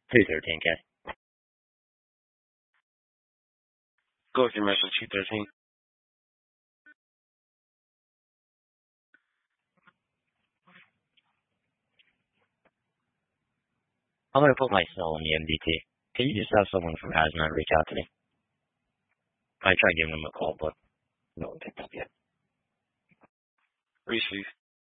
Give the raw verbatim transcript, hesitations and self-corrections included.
two thirteen, K. Go with your message, two thirteen. I'm going to put my cell in the M D T. Can you just have someone from Hazmat reach out to me? I tried giving them a call, but no one picked up yet. Receive.